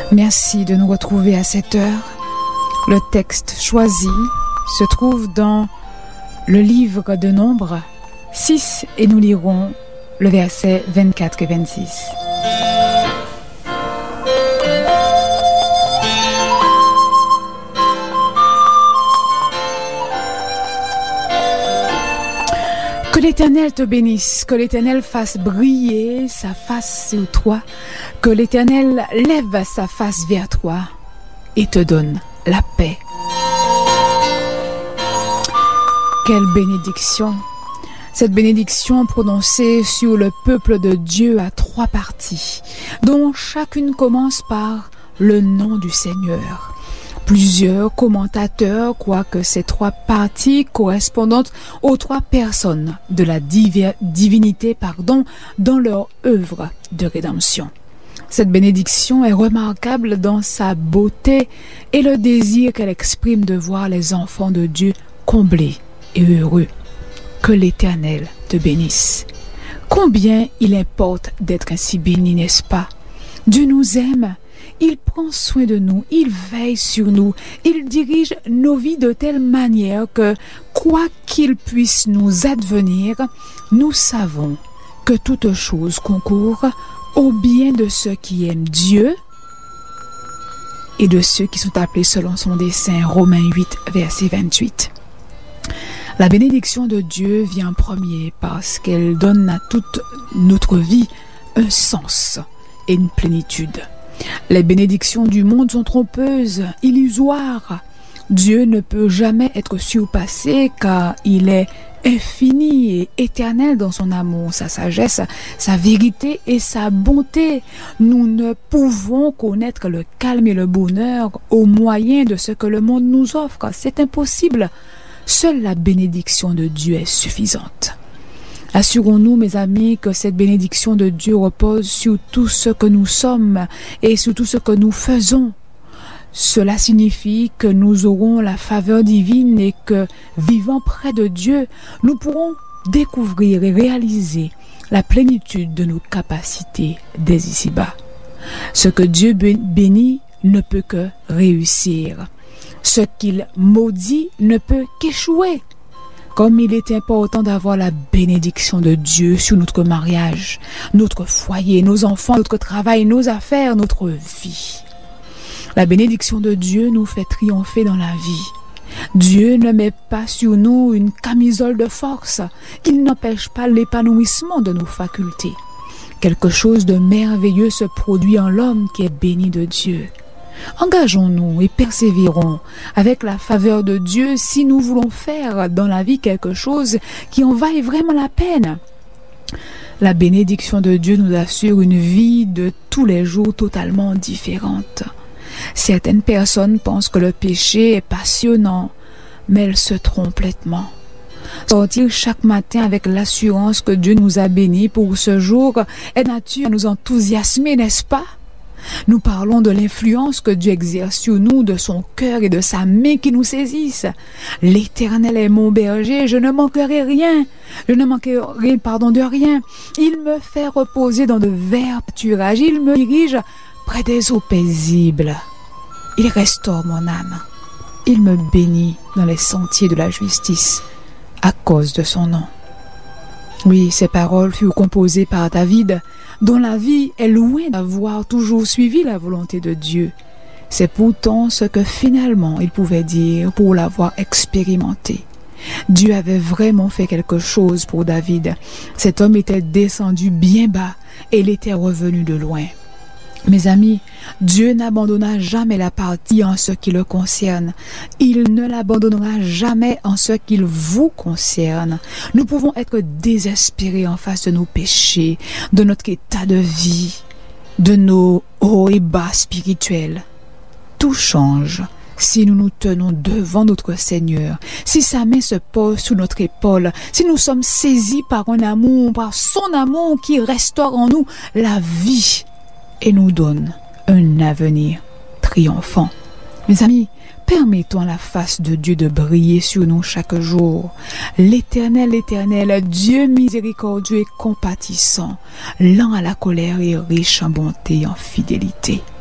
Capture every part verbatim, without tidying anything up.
Merci de nous retrouver à cette heure. Le texte choisi se trouve dans le livre de Nombres six et nous lirons le verset vingt-quatre et vingt-six. Que l'Éternel te bénisse, que l'Éternel fasse briller sa face sur toi, que l'Éternel lève sa face vers toi et te donne la paix. Quelle bénédiction! Cette bénédiction prononcée sur le peuple de Dieu a trois parties, dont chacune commence par le nom du Seigneur. Plusieurs commentateurs croient que ces trois parties correspondent aux trois personnes de la divi- divinité pardon, dans leur œuvre de rédemption. Cette bénédiction est remarquable dans sa beauté et le désir qu'elle exprime de voir les enfants de Dieu comblés et heureux. Que l'Éternel te bénisse. Combien il importe d'être ainsi béni, n'est-ce pas? Dieu nous aime. Il prend soin de nous, il veille sur nous, il dirige nos vies de telle manière que, quoi qu'il puisse nous advenir, nous savons que toute chose concourt au bien de ceux qui aiment Dieu et de ceux qui sont appelés selon son dessein. Romains huit, verset vingt-huit. La bénédiction de Dieu vient en premier parce qu'elle donne à toute notre vie un sens et une plénitude. Les bénédictions du monde sont trompeuses, illusoires. Dieu ne peut jamais être surpassé car il est infini et éternel dans son amour, sa sagesse, sa vérité et sa bonté. Nous ne pouvons connaître le calme et le bonheur au moyen de ce que le monde nous offre. C'est impossible. Seule la bénédiction de Dieu est suffisante. Assurons-nous, mes amis, que cette bénédiction de Dieu repose sur tout ce que nous sommes et sur tout ce que nous faisons. Cela signifie que nous aurons la faveur divine et que, vivant près de Dieu, nous pourrons découvrir et réaliser la plénitude de nos capacités dès ici-bas. Ce que Dieu bénit ne peut que réussir. Ce qu'il maudit ne peut qu'échouer. Comme il est important d'avoir la bénédiction de Dieu sur notre mariage, notre foyer, nos enfants, notre travail, nos affaires, notre vie. La bénédiction de Dieu nous fait triompher dans la vie. Dieu ne met pas sur nous une camisole de force. Il n'empêche pas l'épanouissement de nos facultés. Quelque chose de merveilleux se produit en l'homme qui est béni de Dieu. Engageons-nous et persévérons avec la faveur de Dieu si nous voulons faire dans la vie quelque chose qui en vaille vraiment la peine. La bénédiction de Dieu nous assure une vie de tous les jours totalement différente. Certaines personnes pensent que le péché est passionnant, mais elles se trompent complètement. Sortir chaque matin avec l'assurance que Dieu nous a bénis pour ce jour est nature à nous enthousiasmer, n'est-ce pas? Nous parlons de l'influence que Dieu exerce sur nous, de son cœur et de sa main qui nous saisissent. L'Éternel est mon berger, je ne manquerai rien. Je ne manquerai, pardon, de rien. Il me fait reposer dans de verts pâturages. Il me dirige près des eaux paisibles. Il restaure mon âme. Il me bénit dans les sentiers de la justice à cause de son nom. Oui, ces paroles furent composées par David, dont la vie est loin d'avoir toujours suivi la volonté de Dieu. C'est pourtant ce que finalement il pouvait dire pour l'avoir expérimenté. Dieu avait vraiment fait quelque chose pour David. Cet homme était descendu bien bas et il était revenu de loin. Mes amis, Dieu n'abandonna jamais la partie en ce qui le concerne. Il ne l'abandonnera jamais en ce qu'il vous concerne. Nous pouvons être désespérés en face de nos péchés, de notre état de vie, de nos hauts et bas spirituels. Tout change si nous nous tenons devant notre Seigneur, si sa main se pose sous notre épaule, si nous sommes saisis par un amour, par son amour qui restaure en nous la vie et nous donne un avenir triomphant. Mes amis, permettons à la face de Dieu de briller sur nous chaque jour. L'Éternel, l'Éternel, Dieu miséricordieux et compatissant, lent à la colère et riche en bonté et en fidélité.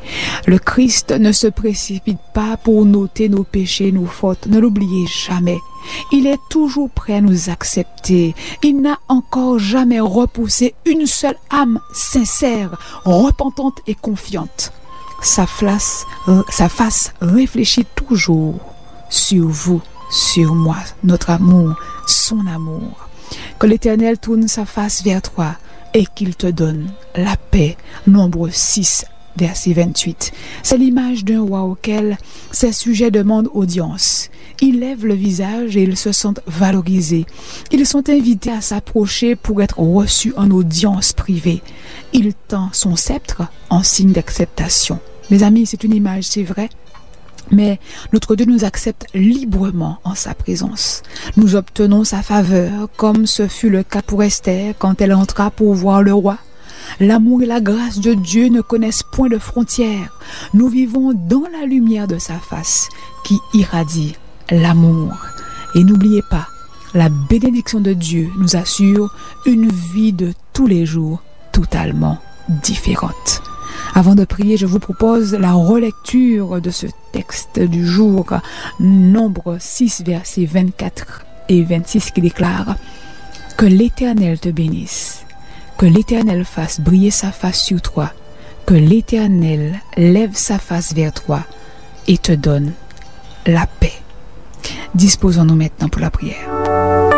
Le Christ ne se précipite pas pour noter nos péchés, nos fautes. Ne l'oubliez jamais. Il est toujours prêt à nous accepter. Il n'a encore jamais repoussé une seule âme sincère, repentante et confiante. Sa face, sa face réfléchit toujours sur vous, sur moi, notre amour, son amour. Que l'Éternel tourne sa face vers toi et qu'il te donne la paix. Nombre six, verset vingt-huit. C'est l'image d'un roi auquel ses sujets demandent audience. Ils lèvent le visage et ils se sentent valorisés. Ils sont invités à s'approcher pour être reçus en audience privée. Il tend son sceptre en signe d'acceptation. Mes amis, c'est une image, c'est vrai. Mais notre Dieu nous accepte librement en sa présence. Nous obtenons sa faveur, comme ce fut le cas pour Esther quand elle entra pour voir le roi. L'amour et la grâce de Dieu ne connaissent point de frontières. Nous vivons dans la lumière de sa face qui irradie l'amour. Et n'oubliez pas, la bénédiction de Dieu nous assure une vie de tous les jours totalement différente. Avant de prier, je vous propose la relecture de ce texte du jour, Nombre six, versets vingt-quatre et vingt-six, qui déclare « Que l'Éternel te bénisse, que l'Éternel fasse briller sa face sur toi, que l'Éternel lève sa face vers toi et te donne la paix. » Disposons-nous maintenant pour la prière.